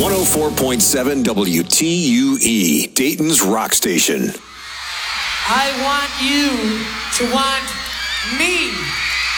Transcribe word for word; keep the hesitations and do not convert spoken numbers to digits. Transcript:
one oh four point seven W T U E, Dayton's rock station. I want you to want me.